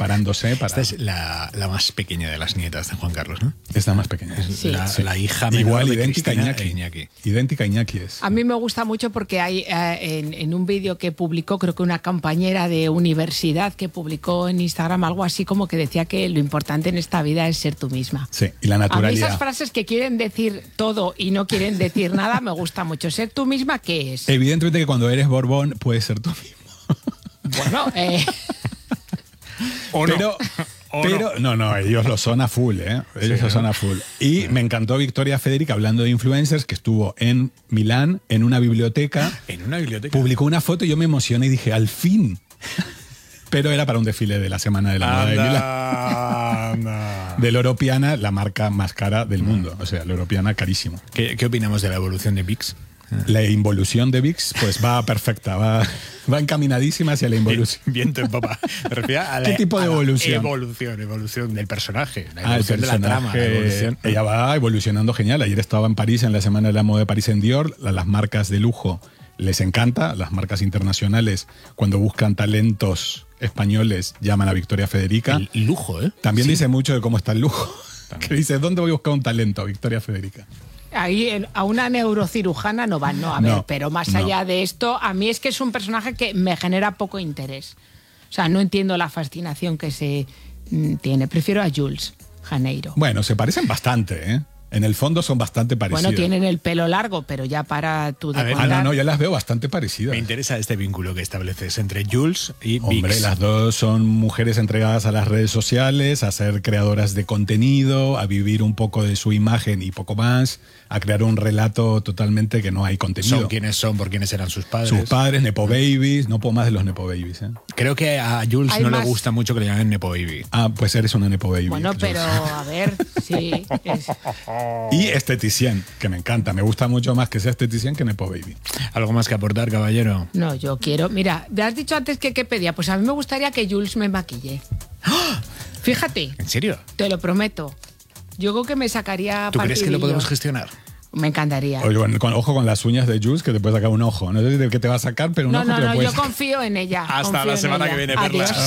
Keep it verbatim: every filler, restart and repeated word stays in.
preparándose para... Esta es la, la más pequeña de las nietas de Juan Carlos, ¿no? Es la más pequeña. Es Sí. la, Sí. la hija menor Igual, de idéntica a Cristina Iñaki. e Iñaki. Idéntica a Iñaki es. A mí me gusta mucho porque hay eh, en, en un vídeo que publicó, creo que una compañera de universidad que publicó en Instagram algo así como que decía que lo importante en esta vida es ser tú misma. Sí, y la A mí naturalidad. esas frases que quieren decir todo y no quieren decir nada me gusta mucho. Ser tú misma, ¿qué es? Evidentemente que cuando eres Borbón puedes ser tú mismo. Bueno, eh, ¿O no? Pero, ¿O pero no? no, ellos lo son a full, ¿eh? Ellos Sí, lo ¿no? son a full. Y me encantó Victoria Federica, hablando de influencers, que estuvo en Milán, en una biblioteca, En una biblioteca. publicó una foto y yo me emocioné y dije, al fin. Pero era para un desfile de la Semana de la Moda de Milán. Anda, anda. De Loro Piana, la marca más cara del mundo. O sea, Loro Piana carísimo. ¿Qué, ¿Qué opinamos de la evolución de Vix? La involución de Vix, pues va perfecta, va, va encaminadísima hacia la involución. Viento en popa. Me refiero a la, ¿Qué tipo de a la evolución? Evolución, evolución del personaje. La Ah, el evolución de la trama. La personaje, evolución. ella va evolucionando genial. Ayer estaba en París, en la Semana de la Moda de París en Dior. A las marcas de lujo les encanta. Las marcas internacionales, cuando buscan talentos españoles, llaman a Victoria Federica. El lujo, ¿eh? También Sí. dice mucho de cómo está el lujo. Que dice, ¿dónde voy a buscar un talento? Victoria Federica. ahí en- a una neurocirujana no van, no, a ver, No, pero más no. allá de esto, a mí es que es un personaje que me genera poco interés. O sea, no entiendo la fascinación que se mm, tiene. Prefiero a Jules Janeiro. Bueno, se parecen bastante, ¿eh? En el fondo son bastante parecidos. Bueno, tienen el pelo largo, pero ya para tú de A ver, Ah, contar. no, no, yo las veo bastante parecidas. Me interesa este vínculo que estableces entre Jules y Hombre, Vix. las dos son mujeres entregadas a las redes sociales, a ser creadoras de contenido, a vivir un poco de su imagen y poco más, a crear un relato totalmente que no hay contenido. Son quienes son, por quienes eran sus padres. Sus padres, Nepo Babies, no puedo más de los Nepo Babies. ¿eh? Creo que a Jules Hay no más- le gusta mucho que le llamen Nepo Baby. Ah, pues eres una Nepo Baby. Bueno, Jules. pero a ver, sí. es- Y esteticien, que me encanta. Me gusta mucho más que sea esteticien que Nepo Baby. ¿Algo más que aportar, caballero? No, yo quiero. Mira, te has dicho antes que qué pedía. Pues a mí me gustaría que Jules me maquille. Fíjate, ¿En serio? te lo prometo. Yo creo que me sacaría. ¿Tú crees que lo partidillo. podemos gestionar? Me encantaría. Oye, con, con- ojo con las uñas de Jules, que te puede sacar un ojo. No sé de qué te va a sacar, pero un No, ojo no, te lo no, puede yo sacar. confío en ella. Hasta confío la en semana ella. que viene, Perla. Adiós.